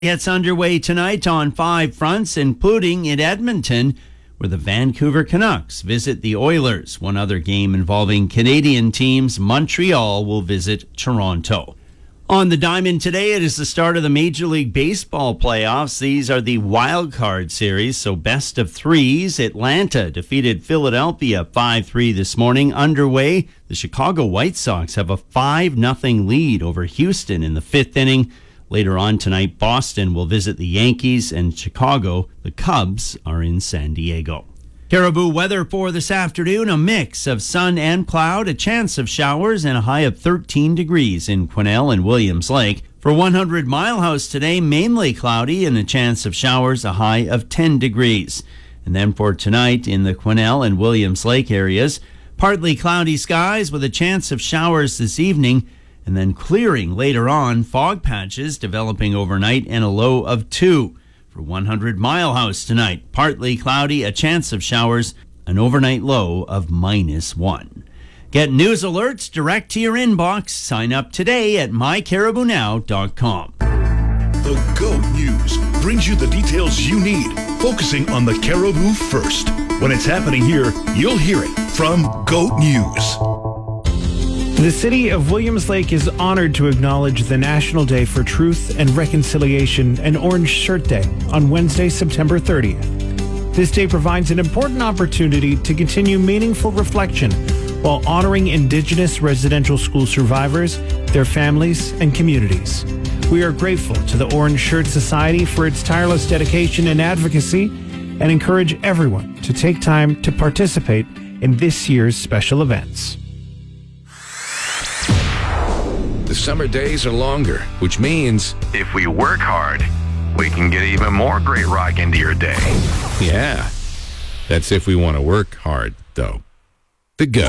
Gets underway tonight on 5 fronts, including in Edmonton, where the Vancouver Canucks visit the Oilers. One other game involving Canadian teams, Montreal will visit Toronto. On the diamond today, it is the start of the Major League Baseball playoffs. These are the wild card series, so best of threes. Atlanta defeated Philadelphia 5-3 this morning. Underway, the Chicago White Sox have a 5-0 lead over Houston in the 5th inning. Later on tonight, Boston will visit the Yankees, and Chicago, the Cubs, are in San Diego. Caribou weather for this afternoon, a mix of sun and cloud, a chance of showers, and a high of 13 degrees in Quesnel and Williams Lake. For 100 Mile House today, mainly cloudy and a chance of showers, a high of 10 degrees. And then for tonight in the Quesnel and Williams Lake areas, partly cloudy skies with a chance of showers this evening, and then clearing later on, fog patches developing overnight and a low of 2. For 100 Mile House tonight, partly cloudy, a chance of showers, an overnight low of -1. Get news alerts direct to your inbox. Sign up today at mycaribounow.com. The GOAT News brings you the details you need, focusing on the Caribou first. When it's happening here, you'll hear it from GOAT News. The city of Williams Lake is honored to acknowledge the National Day for Truth and Reconciliation and Orange Shirt Day on Wednesday, September 30th. This day provides an important opportunity to continue meaningful reflection while honoring Indigenous residential school survivors, their families, and communities. We are grateful to the Orange Shirt Society for its tireless dedication and advocacy and encourage everyone to take time to participate in this year's special events. The summer days are longer, which means if we work hard, we can get even more great rock into your day. yeah, that's if we want to work hard, though. The GOAT.